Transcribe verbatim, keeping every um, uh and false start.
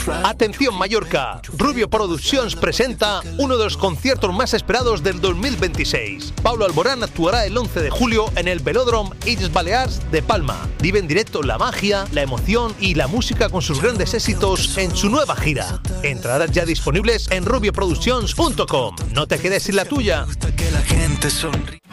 Atención Mallorca, Rubio Productions presenta uno de los conciertos más esperados del dos mil veintiséis. Pablo Alborán actuará el once de julio en el Velódromo Illes Balears de Palma. Vive en directo la magia, la emoción y la música con sus grandes éxitos en su nueva gira. Entradas ya disponibles en rubio productions punto com. No te quedes sin la tuya. Que la gente sonríe.